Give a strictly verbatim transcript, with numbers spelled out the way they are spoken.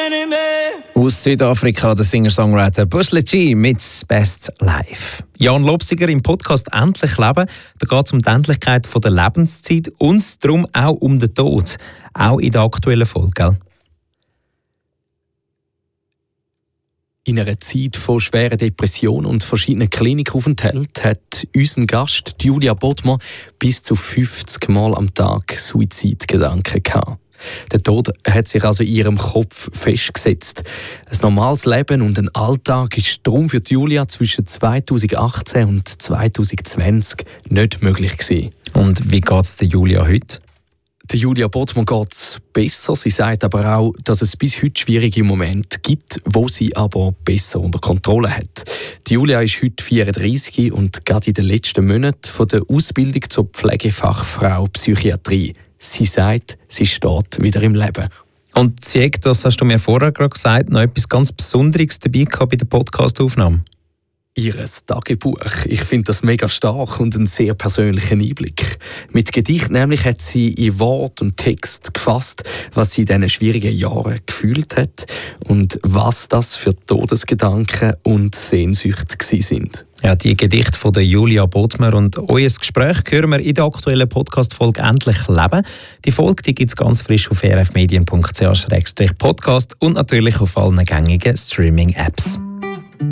Aus Südafrika der Singer-Songwriter Bushle G mit Best Life. Jan Lobsiger im Podcast «Endlich Leben». Da geht es um die Endlichkeit der Lebenszeit und darum auch um den Tod. Auch in der aktuellen Folge, gell? In einer Zeit von schweren Depressionen und verschiedenen Klinikaufenthalten hat unser Gast Julia Bodmer bis zu fünfzig Mal am Tag Suizidgedanken gehabt. Der Tod hat sich also in ihrem Kopf festgesetzt. Ein normales Leben und ein Alltag ist darum für Julia zwischen zweitausendachtzehn und zweitausendzwanzig nicht möglich gewesen. Und wie geht es der Julia heute? Der Julia Bodmer geht es besser. Sie sagt aber auch, dass es bis heute schwierige Momente gibt, wo sie aber besser unter Kontrolle hat. Die Julia ist heute vierunddreissig und gerade in den letzten Monaten von der Ausbildung zur Pflegefachfrau Psychiatrie. Sie sagt, sie steht wieder im Leben. Und sie hat, das hast du mir vorher gerade gesagt, noch etwas ganz Besonderes dabei gehabt bei der Podcast-Aufnahme. Ihres Tagebuch. Ich finde das mega stark und einen sehr persönlichen Einblick. Mit Gedicht nämlich hat sie in Wort und Text gefasst, was sie in diesen schwierigen Jahren gefühlt hat und was das für Todesgedanken und Sehnsüchte sind. Ja, die Gedichte von der Julia Bodmer und euer Gespräch hören wir in der aktuellen Podcast-Folge «Endlich Leben». Die Folge gibt es ganz frisch auf r f medien punkt c h slash podcast und natürlich auf allen gängigen Streaming-Apps.